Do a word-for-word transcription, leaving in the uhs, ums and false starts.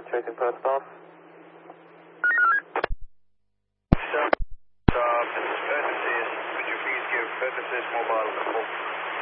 chasing first staff. Sir, uh, this is Purposes. Could you please give Purposes mobile a call?